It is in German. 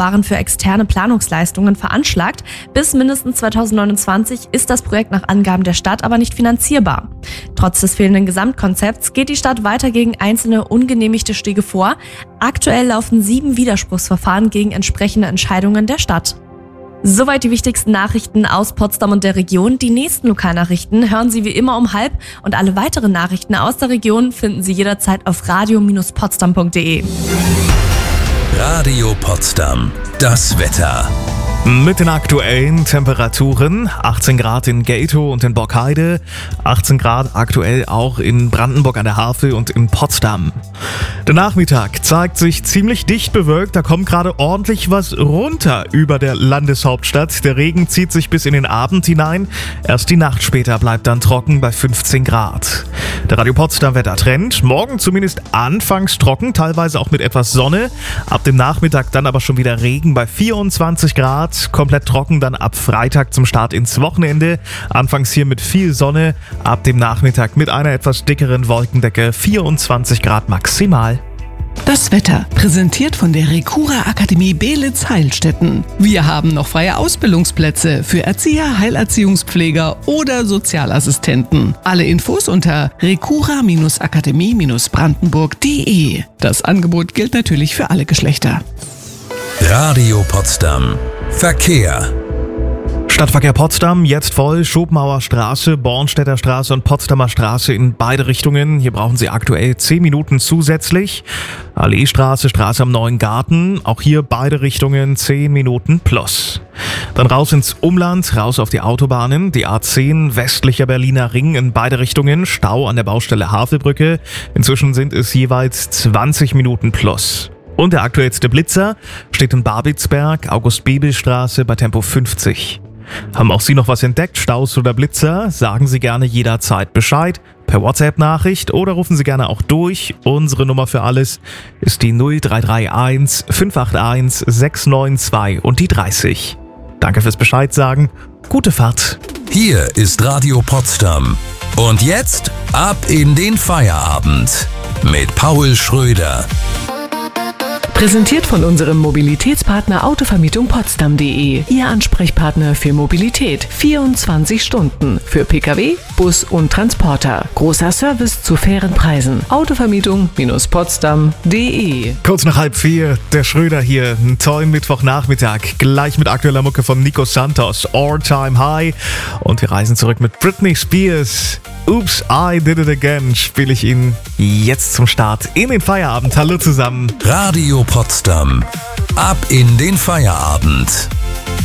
waren für externe Planungsleistungen veranschlagt. Bis mindestens 2029 ist das Projekt nach Angaben der Stadt aber nicht finanzierbar. Trotz des fehlenden Gesamtkonzepts geht die Stadt weiter gegen einzelne ungenehmigte Stege vor. Aktuell laufen 7 Widerspruchsverfahren gegen entsprechende Entscheidungen der Stadt. Soweit die wichtigsten Nachrichten aus Potsdam und der Region. Die nächsten Lokalnachrichten hören Sie wie immer um 12:30 und alle weiteren Nachrichten aus der Region finden Sie jederzeit auf radio-potsdam.de. Radio Potsdam. Das Wetter. Mit den aktuellen Temperaturen: 18 Grad in Geltow und in Borkheide, 18 Grad aktuell auch in Brandenburg an der Havel und in Potsdam. Der Nachmittag zeigt sich ziemlich dicht bewölkt, da kommt gerade ordentlich was runter über der Landeshauptstadt. Der Regen zieht sich bis in den Abend hinein, erst die Nacht später bleibt dann trocken bei 15 Grad. Der Radio Potsdam Wettertrend: morgen zumindest anfangs trocken, teilweise auch mit etwas Sonne, ab dem Nachmittag dann aber schon wieder Regen bei 24 Grad. Komplett trocken dann ab Freitag zum Start ins Wochenende. Anfangs hier mit viel Sonne, ab dem Nachmittag mit einer etwas dickeren Wolkendecke 24 Grad maximal. Das Wetter, präsentiert von der Recura Akademie Beelitz-Heilstätten. Wir haben noch freie Ausbildungsplätze für Erzieher, Heilerziehungspfleger oder Sozialassistenten. Alle Infos unter recura-akademie-brandenburg.de. Das Angebot gilt natürlich für alle Geschlechter. Radio Potsdam. Verkehr. Stadtverkehr Potsdam, jetzt voll. Schopenhauer Straße, Bornstädter Straße und Potsdamer Straße in beide Richtungen. Hier brauchen Sie aktuell 10 Minuten zusätzlich. Alleestraße, Straße am Neuen Garten, auch hier beide Richtungen 10 Minuten plus. Dann raus ins Umland, raus auf die Autobahnen. Die A10 westlicher Berliner Ring in beide Richtungen. Stau an der Baustelle Havelbrücke. Inzwischen sind es jeweils 20 Minuten plus. Und der aktuellste Blitzer steht in Babelsberg, August-Bebel-Straße bei Tempo 50. Haben auch Sie noch was entdeckt, Staus oder Blitzer? Sagen Sie gerne jederzeit Bescheid, per WhatsApp-Nachricht oder rufen Sie gerne auch durch. Unsere Nummer für alles ist die 0331 581 692 und die 30. Danke fürs Bescheid sagen. Gute Fahrt. Hier ist Radio Potsdam. Und jetzt ab in den Feierabend mit Paul Schröder. Präsentiert von unserem Mobilitätspartner Autovermietung Potsdam.de. Ihr Ansprechpartner für Mobilität. 24 Stunden. Für Pkw, Bus und Transporter. Großer Service zu fairen Preisen. Autovermietung-potsdam.de. Kurz nach 3:30, der Schröder hier. Einen tollen Mittwochnachmittag. Gleich mit aktueller Mucke von Nico Santos. All Time High. Und wir reisen zurück mit Britney Spears. Oops, I Did It Again spiele ich Ihnen jetzt zum Start in den Feierabend. Hallo zusammen. Radio Potsdam. Ab in den Feierabend.